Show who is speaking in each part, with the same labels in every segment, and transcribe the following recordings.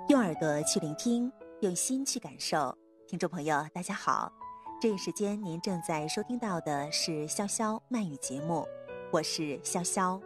Speaker 1: 用耳朵去聆听，用心去感受。听众朋友大家好，这一时间您正在收听到的是潇潇慢语节目，我是潇潇。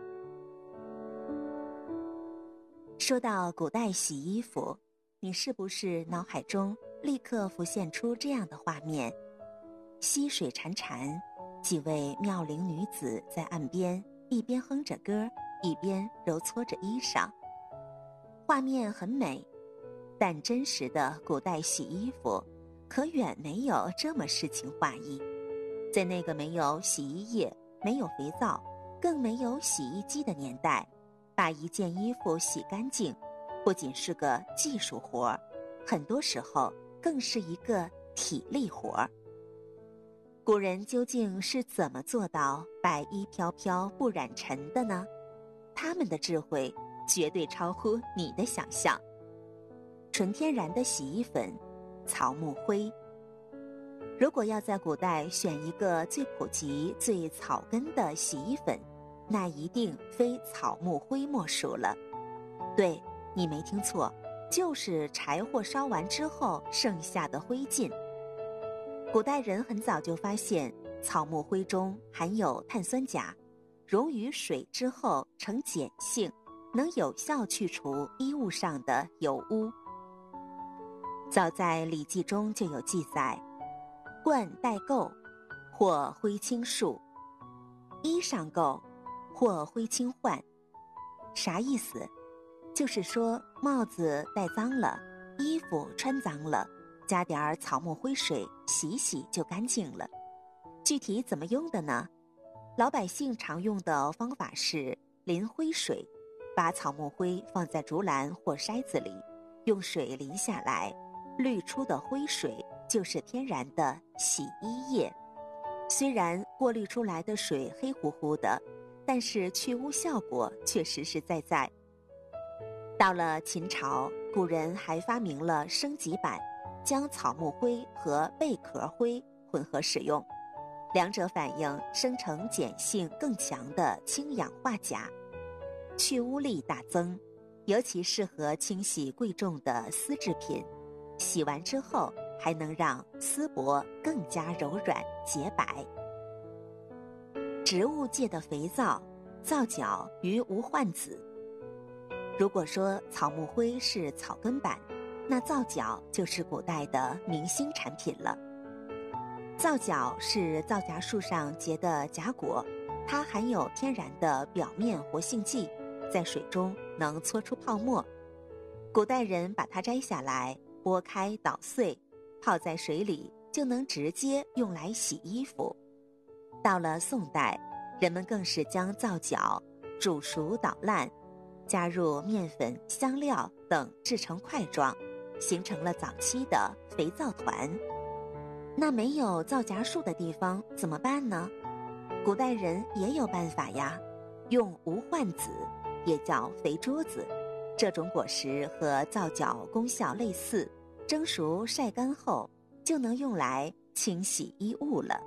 Speaker 1: 说到古代洗衣服，你是不是脑海中立刻浮现出这样的画面？溪水潺潺，几位妙龄女子在岸边一边哼着歌，一边揉搓着衣裳。画面很美，但真实的古代洗衣服可远没有这么诗情画意。在那个没有洗衣液、没有肥皂，更没有洗衣机的年代，把一件衣服洗干净不仅是个技术活，很多时候更是一个体力活。古人究竟是怎么做到白衣飘飘不染尘的呢？他们的智慧绝对超乎你的想象。纯天然的洗衣粉，草木灰。如果要在古代选一个最普及、最草根的洗衣粉，那一定非草木灰莫属了。对，你没听错，就是柴火烧完之后剩下的灰烬。古代人很早就发现草木灰中含有碳酸钾，溶于水之后呈碱性，能有效去除衣物上的油污。早在《礼记》中就有记载，冠带垢，或灰青树；衣上垢，或灰青浣。啥意思？就是说帽子戴脏了，衣服穿脏了，加点草木灰水洗洗就干净了。具体怎么用的呢？老百姓常用的方法是淋灰水，把草木灰放在竹篮或筛子里，用水淋下来，滤出的灰水就是天然的洗衣液。虽然过滤出来的水黑乎乎的，但是去污效果却实实在在。到了秦朝，古人还发明了升级版，将草木灰和贝壳灰混合使用，两者反应生成碱性更强的氢氧化钾，去污力大增，尤其适合清洗贵重的丝制品，洗完之后还能让丝帛更加柔软洁白。植物界的肥皂，皂角与无患子。如果说草木灰是草根版，那皂角就是古代的明星产品了。皂角是皂荚树上结的荚果，它含有天然的表面活性剂，在水中能搓出泡沫。古代人把它摘下来，剥开捣碎，泡在水里，就能直接用来洗衣服。到了宋代，人们更是将皂角煮熟捣烂，加入面粉、香料等制成块状，形成了早期的肥皂团。那没有皂荚树的地方怎么办呢？古代人也有办法呀，用无患子，也叫肥珠子，这种果实和皂角功效类似，蒸熟晒干后就能用来清洗衣物了。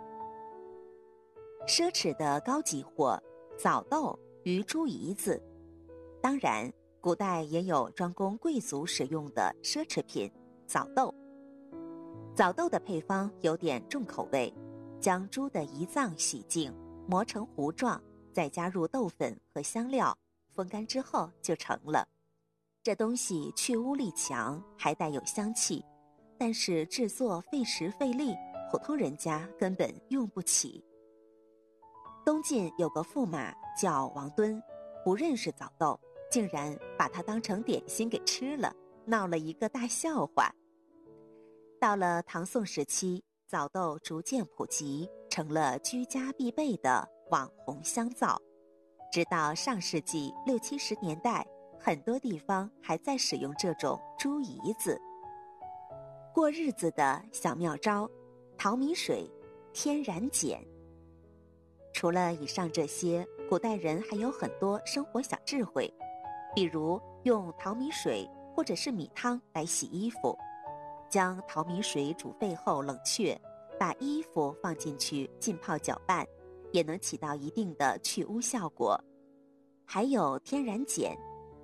Speaker 1: 奢侈的高级货，枣豆与猪胰子。当然，古代也有专供贵族使用的奢侈品枣豆。枣豆的配方有点重口味，将猪的胰脏洗净，磨成糊状，再加入豆粉和香料，风干之后就成了。这东西去污力强，还带有香气，但是制作费时费力，普通人家根本用不起。东晋有个驸马叫王敦，不认识枣豆，竟然把它当成点心给吃了，闹了一个大笑话。到了唐宋时期，枣豆逐渐普及，成了居家必备的网红香皂。直到上世纪60、70年代，很多地方还在使用这种猪胰子。过日子的小妙招，淘米水、天然碱。除了以上这些，古代人还有很多生活小智慧，比如用淘米水或者是米汤来洗衣服，将淘米水煮沸后冷却，把衣服放进去浸泡搅拌，也能起到一定的去污效果。还有天然碱，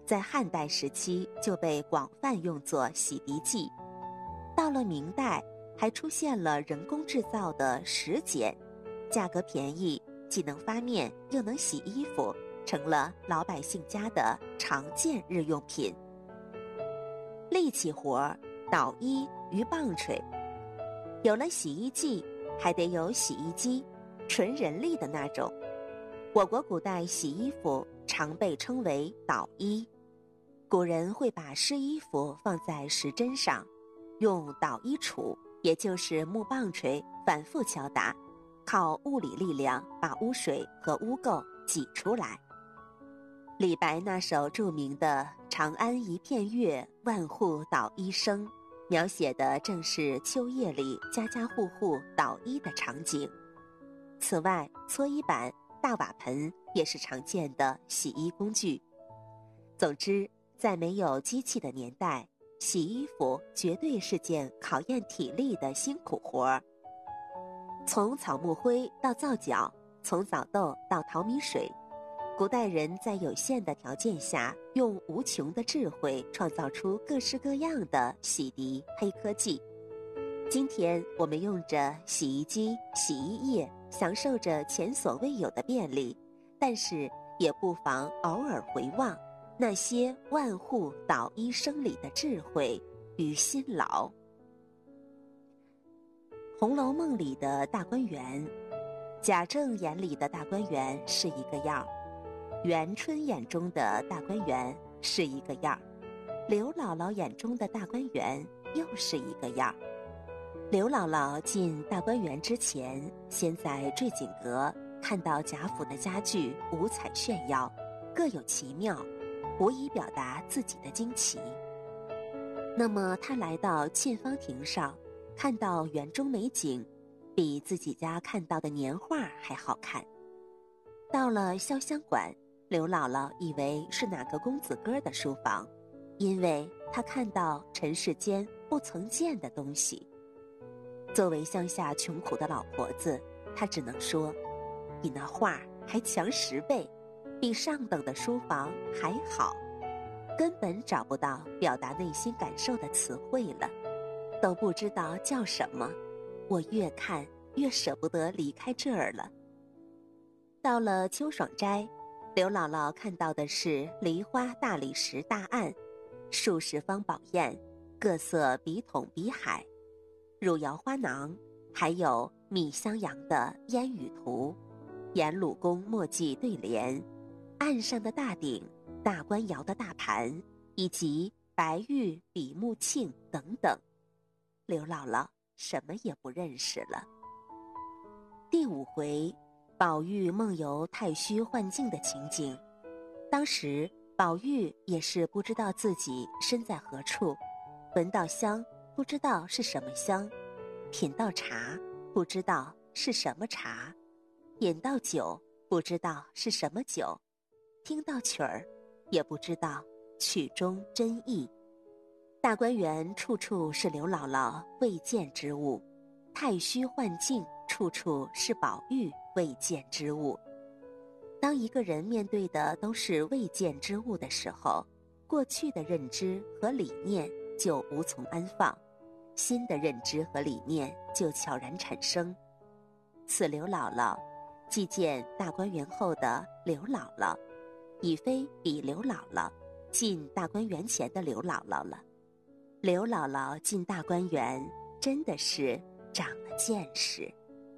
Speaker 1: 在汉代时期就被广泛用作洗涤剂。到了明代，还出现了人工制造的石碱，价格便宜，既能发面又能洗衣服，成了老百姓家的常见日用品。力气活，捣衣与棒槌。有了洗衣剂，还得有洗衣机，纯人力的那种。我国古代洗衣服常被称为捣衣。古人会把湿衣服放在石砧上，用捣衣杵，也就是木棒槌反复敲打，靠物理力量把污水和污垢挤出来。李白那首著名的《长安一片月，万户捣衣声》，描写的正是秋夜里家家户户捣衣的场景。此外，搓衣板、大瓦盆也是常见的洗衣工具。总之，在没有机器的年代，洗衣服绝对是件考验体力的辛苦活儿。从草木灰到皂角，从枣豆到淘米水，古代人在有限的条件下，用无穷的智慧创造出各式各样的洗涤黑科技。今天我们用着洗衣机、洗衣液，享受着前所未有的便利，但是也不妨偶尔回望那些万户捣衣声里的智慧与辛劳。《红楼梦》里的大观园，贾政眼里的大观园是一个样儿，元春眼中的大观园是一个样儿，刘姥姥眼中的大观园又是一个样儿。刘姥姥进大观园之前，先在坠锦阁看到贾府的家具五彩炫耀，各有奇妙，无以表达自己的惊奇。那么她来到沁芳亭上，看到园中美景，比自己家看到的年画还好看。到了潇湘馆，刘姥姥以为是哪个公子哥的书房，因为她看到尘世间不曾见的东西。作为乡下穷苦的老婆子，她只能说，比那画还强10倍，比上等的书房还好，根本找不到表达内心感受的词汇了，都不知道叫什么，我越看越舍不得离开这儿了。到了秋爽斋，刘姥姥看到的是梨花大理石大案，数十方宝砚，各色笔筒笔海，汝窑花囊，还有米襄阳的烟雨图，颜鲁公墨迹对联，案上的大鼎，大官窑的大盘，以及白玉比目磬等等。刘姥姥什么也不认识了。第5回，宝玉梦游太虚幻境的情景，当时宝玉也是不知道自己身在何处，闻到香不知道是什么香，品到茶不知道是什么茶，饮到酒不知道是什么酒，听到曲儿也不知道曲中真意。大观园处处是刘姥姥未见之物，太虚幻境处处是宝玉未见之物。当一个人面对的都是未见之物的时候，过去的认知和理念就无从安放，新的认知和理念就悄然产生。此刘姥姥，既见大观园后的刘姥姥，已非比刘姥姥进大观园前的刘姥姥了。刘姥姥进大观园，真的是长了见识。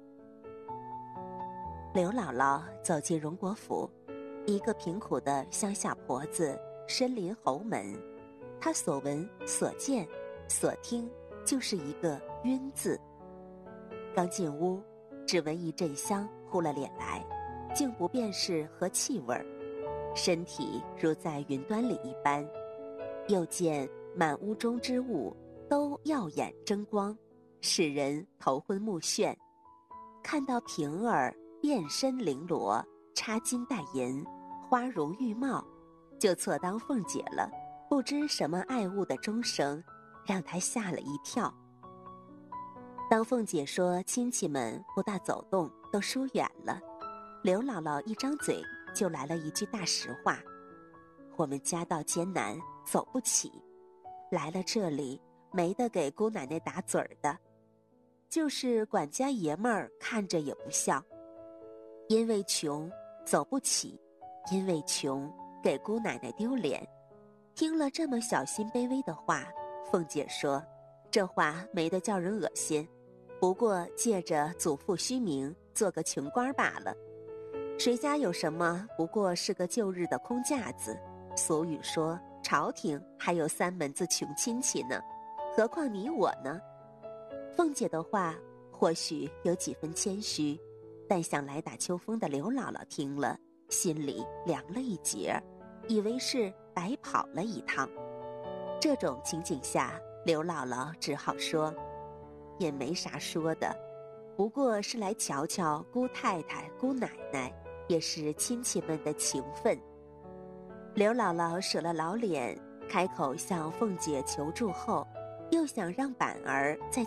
Speaker 1: 刘姥姥走进荣国府，一个贫苦的乡下婆子，身临侯门，她所闻所见所听，就是一个晕字。刚进屋，只闻一阵香呼了脸来，竟不辨是何气味，身体如在云端里一般。又见满屋中之物都耀眼争光，使人头昏目眩。看到平儿遍身绫罗，插金戴银，花容玉貌，就错当凤姐了，不知什么爱物的钟声，让她吓了一跳。当凤姐说亲戚们不大走动，都疏远了，刘姥姥一张嘴就来了一句大实话： 我们家道艰难，走不起，来了这里没得给姑奶奶打嘴儿的，就是管家爷们儿看着也不笑。因为穷走不起，因为穷给姑奶奶丢脸。听了这么小心卑微的话，凤姐说，这话没得叫人恶心，不过借着祖父虚名做个穷官罢了。谁家有什么不过是个旧日的空架子，俗语说朝廷还有三门子穷亲戚呢，何况你我呢？凤姐的话或许有几分谦虚，但想来打秋风的刘姥姥听了，心里凉了一截，以为是白跑了一趟。这种情景下，刘姥姥只好说，也没啥说的，不过是来瞧瞧姑太太姑奶奶，也是亲戚们的情分。刘姥姥舍了老脸，开口向凤姐求助后，又想让板儿再